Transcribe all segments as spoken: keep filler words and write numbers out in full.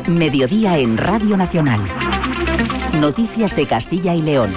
Mediodía en Radio Nacional. Noticias de Castilla y León.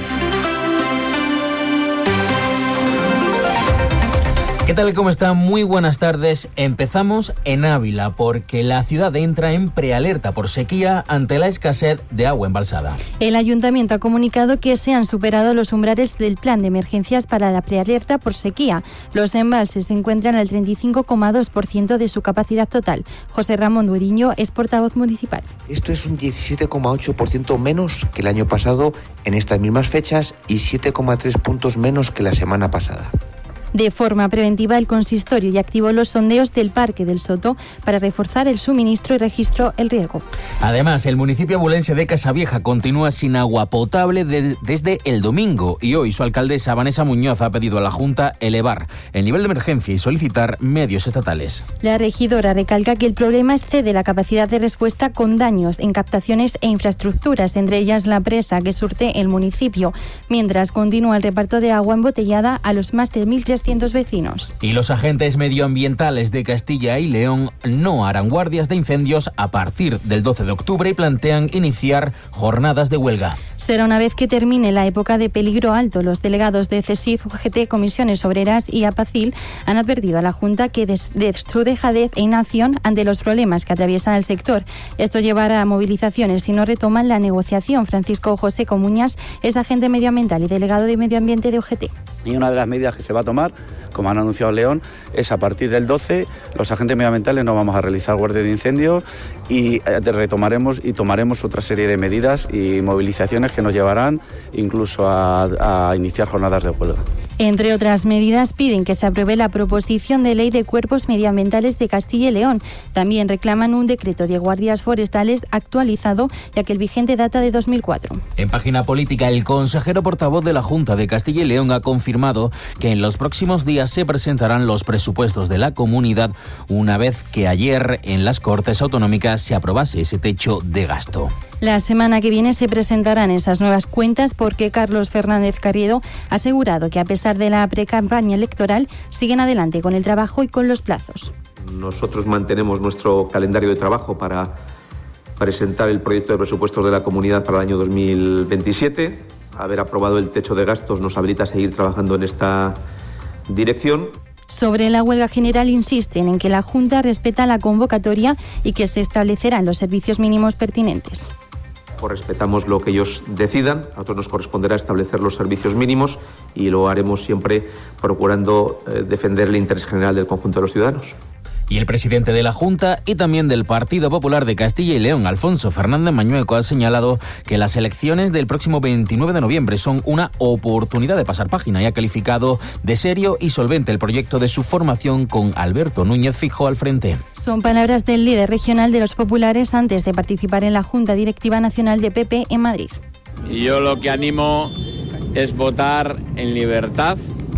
¿Qué tal? ¿Cómo están? Muy buenas tardes. Empezamos en Ávila porque la ciudad entra en prealerta por sequía ante la escasez de agua embalsada. El ayuntamiento ha comunicado que se han superado los umbrales del plan de emergencias para la prealerta por sequía. Los embalses se encuentran al treinta y cinco coma dos por ciento de su capacidad total. José Ramón Duriño es portavoz municipal. Esto es un diecisiete coma ocho por ciento menos que el año pasado en estas mismas fechas y siete coma tres puntos menos que la semana pasada. De forma preventiva, el consistorio ya activó los sondeos del Parque del Soto para reforzar el suministro y registro el riego. Además, el municipio abulense de Casavieja continúa sin agua potable de, desde el domingo y hoy su alcaldesa Vanessa Muñoz ha pedido a la Junta elevar el nivel de emergencia y solicitar medios estatales. La regidora recalca que el problema excede la capacidad de respuesta con daños en captaciones e infraestructuras, entre ellas la presa que surte el municipio, mientras continúa el reparto de agua embotellada a los más de mil trescientos vecinos. Y los agentes medioambientales de Castilla y León no harán guardias de incendios a partir del doce de octubre y plantean iniciar jornadas de huelga. Será una vez que termine la época de peligro alto. Los delegados de CESIF, U G T, Comisiones Obreras y APACIL han advertido a la Junta que des- de su dejadez e inacción ante los problemas que atraviesa el sector. Esto llevará a movilizaciones si no retoman la negociación. Francisco José Comuñas es agente medioambiental y delegado de Medio Ambiente de U G T. Y una de las medidas que se va a tomar, como han anunciado León, es a partir del doce los agentes medioambientales no vamos a realizar guardia de incendios y retomaremos y tomaremos otra serie de medidas y movilizaciones que nos llevarán incluso a, a iniciar jornadas de huelga. Entre otras medidas, piden que se apruebe la proposición de ley de cuerpos medioambientales de Castilla y León. También reclaman un decreto de guardias forestales actualizado, ya que el vigente data de dos mil cuatro. En página política, el consejero portavoz de la Junta de Castilla y León ha confirmado que en los próximos días se presentarán los presupuestos de la comunidad, una vez que ayer en las Cortes Autonómicas se aprobase ese techo de gasto. La semana que viene se presentarán esas nuevas cuentas porque Carlos Fernández Carriedo ha asegurado que a pesar de la precampaña electoral siguen adelante con el trabajo y con los plazos. Nosotros mantenemos nuestro calendario de trabajo para presentar el proyecto de presupuestos de la comunidad para el año dos mil veintisiete. Haber aprobado el techo de gastos nos habilita a seguir trabajando en esta dirección. Sobre la huelga general insisten en que la Junta respeta la convocatoria y que se establecerán los servicios mínimos pertinentes. Respetamos lo que ellos decidan, a nosotros nos corresponderá establecer los servicios mínimos y lo haremos siempre procurando eh, defender el interés general del conjunto de los ciudadanos. Y el presidente de la Junta y también del Partido Popular de Castilla y León, Alfonso Fernández Mañueco, ha señalado que las elecciones del próximo veintinueve de noviembre son una oportunidad de pasar página y ha calificado de serio y solvente el proyecto de su formación con Alberto Núñez Feijóo al frente. Son palabras del líder regional de los populares antes de participar en la Junta Directiva Nacional de P P en Madrid. Y yo lo que animo es votar en libertad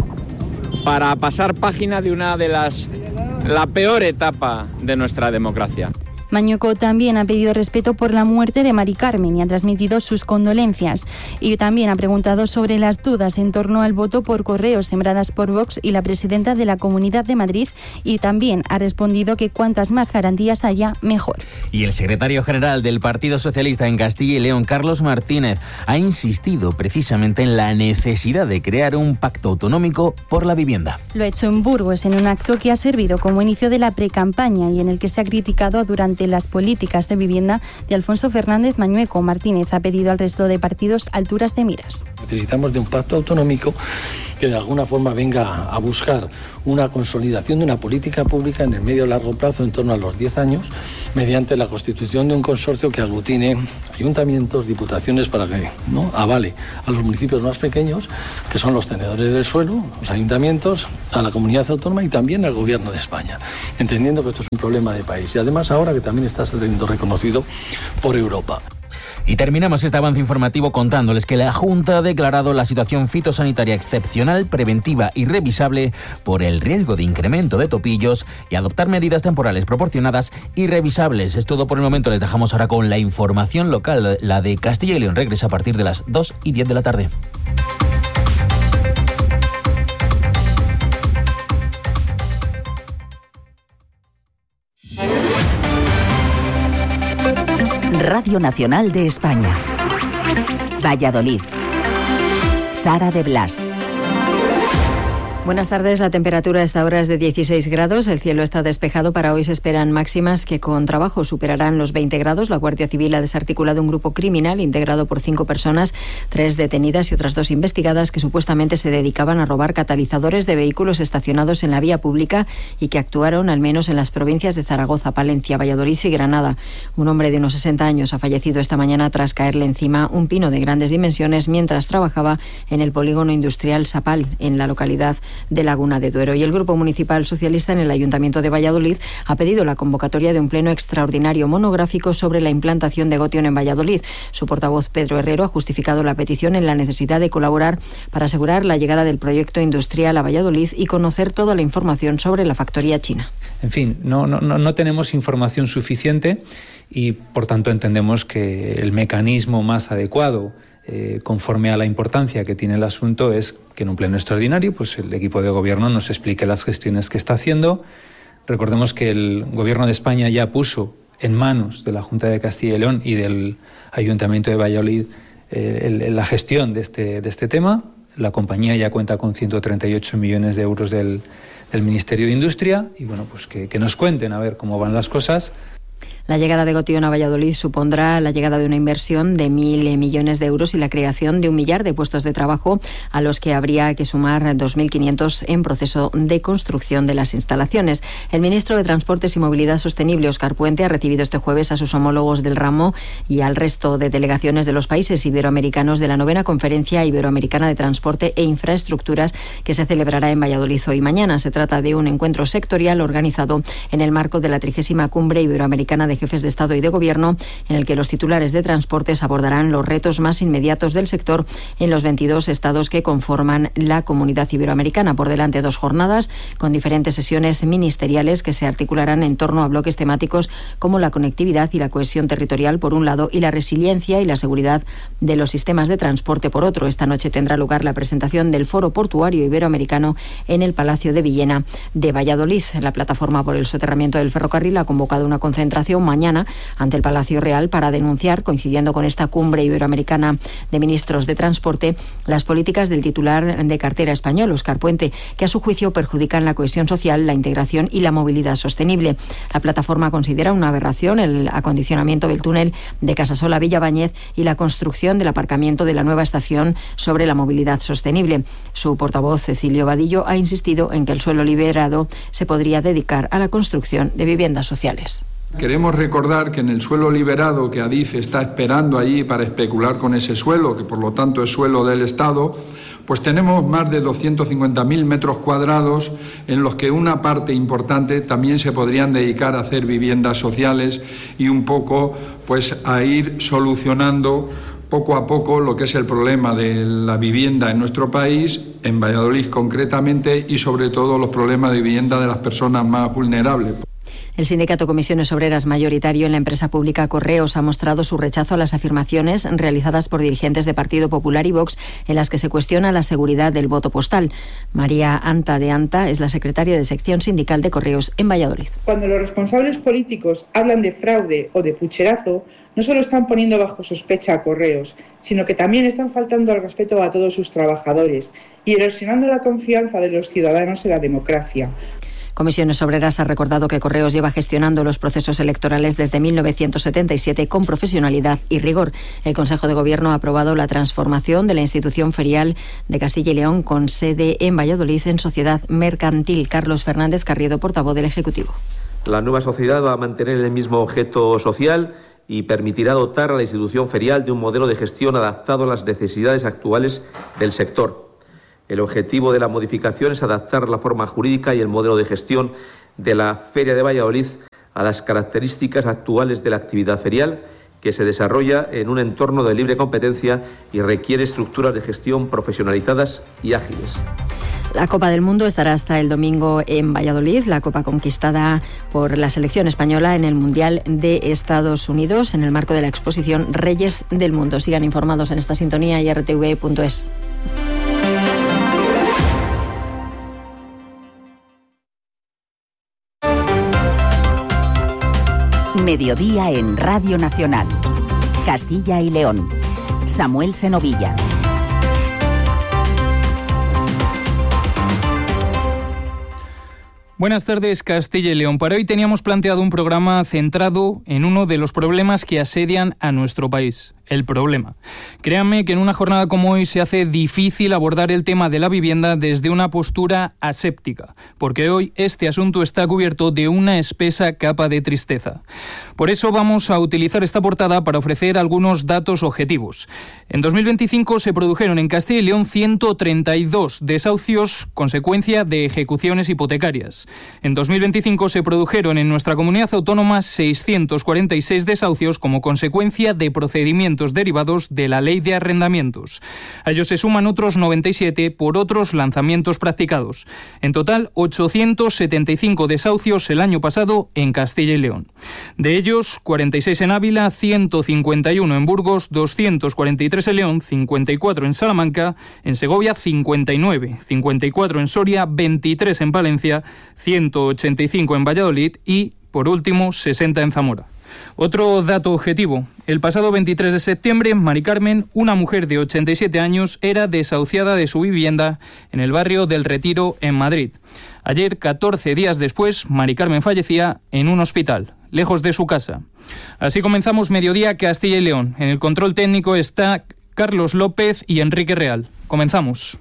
para pasar página de una de las la peor etapa de nuestra democracia. Mañueco también ha pedido respeto por la muerte de Mari Carmen y ha transmitido sus condolencias. Y también ha preguntado sobre las dudas en torno al voto por correo sembradas por Vox y la presidenta de la Comunidad de Madrid, y también ha respondido que cuantas más garantías haya, mejor. Y el secretario general del Partido Socialista en Castilla y León, Carlos Martínez, ha insistido precisamente en la necesidad de crear un pacto autonómico por la vivienda. Lo ha hecho en Burgos en un acto que ha servido como inicio de la precampaña y en el que se ha criticado durante las políticas de vivienda de Alfonso Fernández Mañueco. Martínez ha pedido al resto de partidos alturas de miras. Necesitamos de un pacto autonómico que de alguna forma venga a buscar una consolidación de una política pública en el medio y largo plazo, en torno a los diez años, mediante la constitución de un consorcio que aglutine ayuntamientos, diputaciones, para que no avale a los municipios más pequeños, que son los tenedores del suelo, los ayuntamientos, a la comunidad autónoma y también al gobierno de España, entendiendo que esto es un problema de país y además ahora que también está siendo reconocido por Europa. Y terminamos este avance informativo contándoles que la Junta ha declarado la situación fitosanitaria excepcional, preventiva y revisable por el riesgo de incremento de topillos y adoptar medidas temporales proporcionadas y revisables. Es todo por el momento. Les dejamos ahora con la información local. La de Castilla y León regresa a partir de las dos y diez de la tarde. Radio Nacional de España. Valladolid. Sara de Blas. Buenas tardes, la temperatura a esta hora es de dieciséis grados, el cielo está despejado. Para hoy se esperan máximas que con trabajo superarán los veinte grados. La Guardia Civil ha desarticulado un grupo criminal integrado por cinco personas, tres detenidas y otras dos investigadas, que supuestamente se dedicaban a robar catalizadores de vehículos estacionados en la vía pública y que actuaron al menos en las provincias de Zaragoza, Palencia, Valladolid y Granada. Un hombre de unos sesenta años ha fallecido esta mañana tras caerle encima un pino de grandes dimensiones mientras trabajaba en el polígono industrial Sapal, en la localidad de Laguna de Duero. Y el Grupo Municipal Socialista en el Ayuntamiento de Valladolid ha pedido la convocatoria de un pleno extraordinario monográfico sobre la implantación de Gotion en Valladolid. Su portavoz, Pedro Herrero, ha justificado la petición en la necesidad de colaborar para asegurar la llegada del proyecto industrial a Valladolid y conocer toda la información sobre la factoría china. En fin, no, no, no tenemos información suficiente y, por tanto, entendemos que el mecanismo más adecuado, Eh, conforme a la importancia que tiene el asunto, es que en un pleno extraordinario pues el equipo de gobierno nos explique las gestiones que está haciendo. Recordemos que el gobierno de España ya puso en manos de la Junta de Castilla y León y del Ayuntamiento de Valladolid eh, el, la gestión de este, de este tema. La compañía ya cuenta con ciento treinta y ocho millones de euros del, del Ministerio de Industria y bueno, pues que, que nos cuenten a ver cómo van las cosas. La llegada de Gotion a Valladolid supondrá la llegada de una inversión de mil millones de euros y la creación de un millar de puestos de trabajo, a los que habría que sumar dos mil quinientos en proceso de construcción de las instalaciones. El ministro de Transportes y Movilidad Sostenible, Óscar Puente, ha recibido este jueves a sus homólogos del ramo y al resto de delegaciones de los países iberoamericanos de la novena Conferencia Iberoamericana de Transporte e Infraestructuras, que se celebrará en Valladolid hoy y mañana. Se trata de un encuentro sectorial organizado en el marco de la trigésima Cumbre Iberoamericana de Jefes de Estado y de Gobierno, en el que los titulares de transportes abordarán los retos más inmediatos del sector en los veintidós estados que conforman la Comunidad Iberoamericana. Por delante, dos jornadas con diferentes sesiones ministeriales que se articularán en torno a bloques temáticos como la conectividad y la cohesión territorial por un lado y la resiliencia y la seguridad de los sistemas de transporte por otro. Esta noche tendrá lugar la presentación del Foro Portuario Iberoamericano en el Palacio de Villena de Valladolid. La Plataforma por el Soterramiento del Ferrocarril ha convocado una concentración mañana ante el Palacio Real para denunciar, coincidiendo con esta cumbre iberoamericana de ministros de transporte, las políticas del titular de cartera español, Óscar Puente, que a su juicio perjudican la cohesión social, la integración y la movilidad sostenible. La plataforma considera una aberración el acondicionamiento del túnel de Casasola a Villabañez y la construcción del aparcamiento de la nueva estación sobre la movilidad sostenible. Su portavoz, Cecilio Vadillo, ha insistido en que el suelo liberado se podría dedicar a la construcción de viviendas sociales. Queremos recordar que en el suelo liberado que Adif está esperando allí para especular con ese suelo, que por lo tanto es suelo del Estado, pues tenemos más de doscientos cincuenta mil metros cuadrados en los que una parte importante también se podrían dedicar a hacer viviendas sociales y un poco pues a ir solucionando poco a poco lo que es el problema de la vivienda en nuestro país, en Valladolid concretamente, y sobre todo los problemas de vivienda de las personas más vulnerables. El sindicato Comisiones Obreras, mayoritario en la empresa pública Correos, ha mostrado su rechazo a las afirmaciones realizadas por dirigentes de Partido Popular y Vox en las que se cuestiona la seguridad del voto postal. María Anta de Anta es la secretaria de sección sindical de Correos en Valladolid. Cuando los responsables políticos hablan de fraude o de pucherazo, no solo están poniendo bajo sospecha a Correos, sino que también están faltando al respeto a todos sus trabajadores y erosionando la confianza de los ciudadanos en la democracia. Comisiones Obreras ha recordado que Correos lleva gestionando los procesos electorales desde mil novecientos setenta y siete con profesionalidad y rigor. El Consejo de Gobierno ha aprobado la transformación de la institución ferial de Castilla y León con sede en Valladolid en sociedad mercantil. Carlos Fernández Carriedo, portavoz del Ejecutivo. La nueva sociedad va a mantener el mismo objeto social y permitirá dotar a la institución ferial de un modelo de gestión adaptado a las necesidades actuales del sector. El objetivo de la modificación es adaptar la forma jurídica y el modelo de gestión de la Feria de Valladolid a las características actuales de la actividad ferial, que se desarrolla en un entorno de libre competencia y requiere estructuras de gestión profesionalizadas y ágiles. La Copa del Mundo estará hasta el domingo en Valladolid, la copa conquistada por la selección española en el Mundial de Estados Unidos en el marco de la exposición Reyes del Mundo. Sigan informados en esta sintonía y r t v punto es. Mediodía en Radio Nacional. Castilla y León. Samuel Senovilla. Buenas tardes, Castilla y León. Para hoy teníamos planteado un programa centrado en uno de los problemas que asedian a nuestro país. El problema. Créanme que en una jornada como hoy se hace difícil abordar el tema de la vivienda desde una postura aséptica, porque hoy este asunto está cubierto de una espesa capa de tristeza. Por eso vamos a utilizar esta portada para ofrecer algunos datos objetivos. En dos mil veinticinco se produjeron en Castilla y León ciento treinta y dos desahucios consecuencia de ejecuciones hipotecarias. En dos mil veinticinco se produjeron en nuestra comunidad autónoma seiscientos cuarenta y seis desahucios como consecuencia de procedimientos derivados de la Ley de Arrendamientos. A ellos se suman otros noventa y siete por otros lanzamientos practicados. En total, ochocientos setenta y cinco desahucios el año pasado en Castilla y León. De ellos, cuarenta y seis en Ávila, ciento cincuenta y uno en Burgos, doscientos cuarenta y tres en León, cincuenta y cuatro en Salamanca, en Segovia cincuenta y nueve, cincuenta y cuatro en Soria, veintitrés en Palencia, ciento ochenta y cinco en Valladolid y, por último, sesenta en Zamora. Otro dato objetivo. El pasado veintitrés de septiembre, Mari Carmen, una mujer de ochenta y siete años, era desahuciada de su vivienda en el barrio del Retiro, en Madrid. Ayer, catorce días después, Mari Carmen fallecía en un hospital, lejos de su casa. Así comenzamos Mediodía Castilla y León. En el control técnico está Carlos López y Enrique Real. Comenzamos.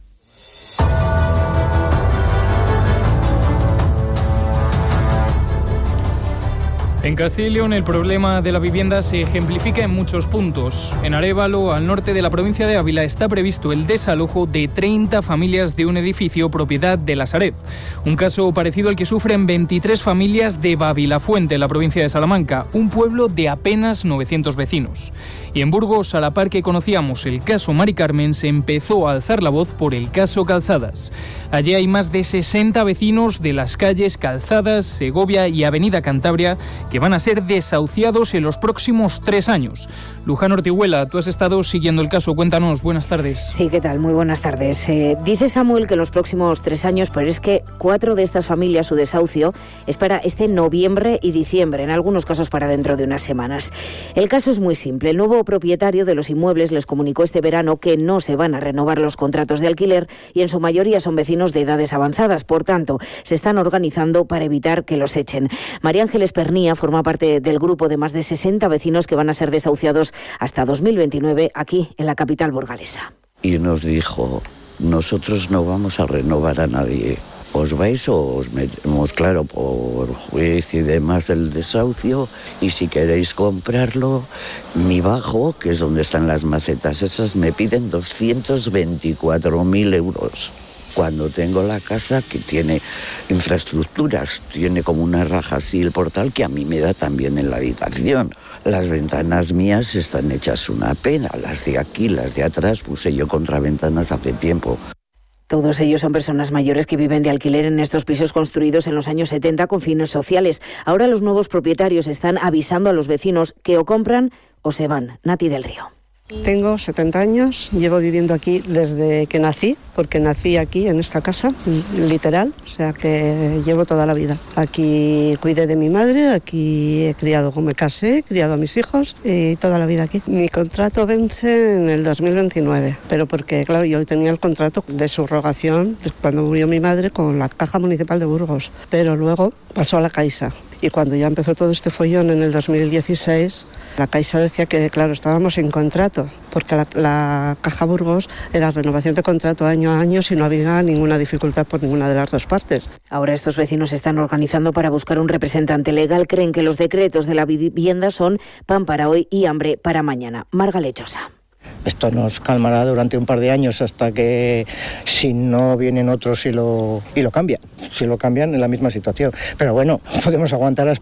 En Castilla y León el problema de la vivienda se ejemplifica en muchos puntos. En Arévalo, al norte de la provincia de Ávila, está previsto el desalojo de treinta familias de un edificio propiedad de la Sareb. Un caso parecido al que sufren veintitrés familias de Babilafuente, en la provincia de Salamanca, un pueblo de apenas novecientos vecinos. Y en Burgos, a la par que conocíamos el caso Mari Carmen, se empezó a alzar la voz por el caso Calzadas. Allí hay más de sesenta vecinos de las calles Calzadas, Segovia y Avenida Cantabria que van a ser desahuciados en los próximos tres años. Luján Ortiguela, tú has estado siguiendo el caso. Cuéntanos, buenas tardes. Sí, ¿qué tal? Muy buenas tardes. Eh, dice Samuel que los próximos tres años, pero es que cuatro de estas familias, su desahucio es para este noviembre y diciembre, en algunos casos para dentro de unas semanas. El caso es muy simple. El nuevo propietario de los inmuebles les comunicó este verano que no se van a renovar los contratos de alquiler y en su mayoría son vecinos de edades avanzadas. Por tanto, se están organizando para evitar que los echen. María Ángeles Pernía forma parte del grupo de más de sesenta vecinos que van a ser desahuciados hasta dos mil veintinueve aquí en la capital burgalesa. Y nos dijo, nosotros no vamos a renovar a nadie. Os vais o os metemos, claro, por juez y demás el desahucio, y si queréis comprarlo, mi bajo, que es donde están las macetas esas, me piden doscientos veinticuatro mil euros. Cuando tengo la casa que tiene infraestructuras, tiene como una raja así el portal que a mí me da también en la habitación. Las ventanas mías están hechas una pena, las de aquí, las de atrás, puse yo contraventanas hace tiempo. Todos ellos son personas mayores que viven de alquiler en estos pisos construidos en los años setenta con fines sociales. Ahora los nuevos propietarios están avisando a los vecinos que o compran o se van. Nati del Río. Tengo setenta años, llevo viviendo aquí desde que nací, porque nací aquí en esta casa, literal, o sea que llevo toda la vida. Aquí cuidé de mi madre, aquí he criado, me casé, he criado a mis hijos y toda la vida aquí. Mi contrato vence en el dos mil veintinueve, pero porque, claro, yo tenía el contrato de subrogación cuando murió mi madre con la Caja Municipal de Burgos, pero luego pasó a la Caixa. Y cuando ya empezó todo este follón en el dos mil dieciséis, la Caixa decía que, claro, estábamos sin contrato, porque la, la Caja Burgos era renovación de contrato año a año si no había ninguna dificultad por ninguna de las dos partes. Ahora estos vecinos se están organizando para buscar un representante legal. Creen que los decretos de la vivienda son pan para hoy y hambre para mañana. Marga Lechosa. Esto nos calmará durante un par de años hasta que, si no vienen otros y lo, y lo cambian, si lo cambian en la misma situación. Pero bueno, podemos aguantar hasta